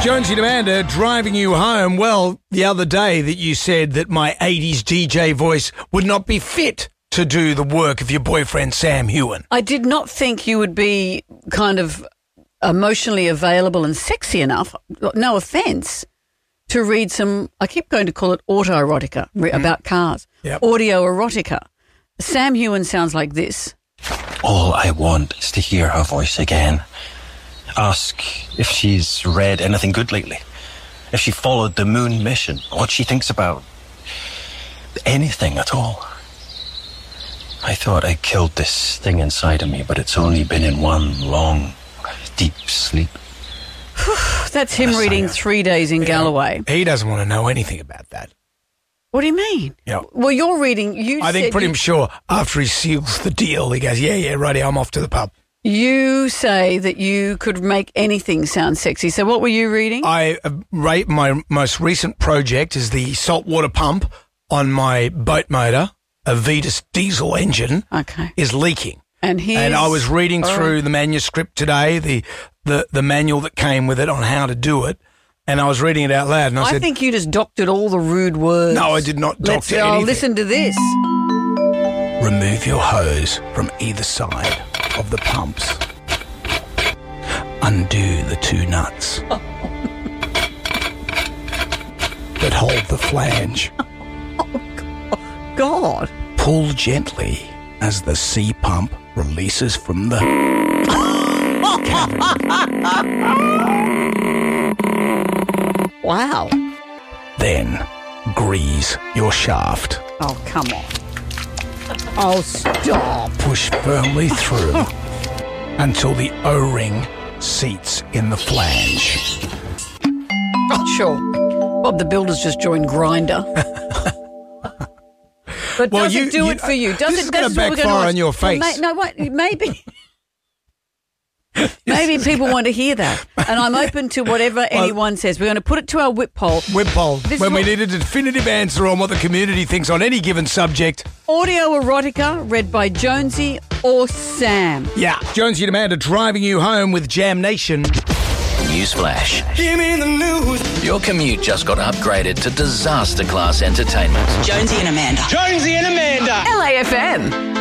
Jonesy and Amanda driving you home. Well, the other day that you said that my 80s DJ voice would not be fit to do the work of your boyfriend, Sam Hewen. I did not think you would be kind of emotionally available and sexy enough, no offence, to read some, I keep going to call it autoerotica, about cars. Yep. Audio erotica. Sam Hewen sounds like this. All I want is to hear her voice again. Ask if she's read anything good lately. If she followed the moon mission. What she thinks about anything at all. I thought I killed this thing inside of me, but it's only been in one long, deep sleep. That's him reading 3 days in Galloway. He doesn't want to know anything about that. What do you mean? Yeah. Well, you're reading... I think pretty sure after he seals the deal, he goes, yeah, righty, I'm off to the pub. You say that you could make anything sound sexy. So what were you reading? I rate my most recent project is the saltwater pump on my boat motor, a Vetus diesel engine, is leaking. And I was reading through the manuscript today, the manual that came with it on how to do it, and I was reading it out loud. And I said, think you just doctored all the rude words. No, I did not doctor anything. Listen to this. Remove your hose from either side of the pumps. Undo the two nuts that hold the flange. Oh, God. Pull gently as the C pump releases from the cavity. Wow. Then grease your shaft. Oh, come on. Oh, stop. Push firmly through until the O-ring seats in the flange. Oh, sure. Bob the Builder's just joined Grindr. But does it do it for you? Does this it? is going to backfire on your face. Well, maybe. Maybe people want to hear that. And I'm open to whatever anyone says. We're going to put it to our whip poll. Whip poll. When we need a definitive answer on what the community thinks on any given subject. Audio erotica read by Jonesy or Sam. Yeah. Jonesy and Amanda driving you home with Jam Nation. Newsflash. Give me the news. Your commute just got upgraded to disaster class entertainment. Jonesy and Amanda. Jonesy and Amanda. LAFM.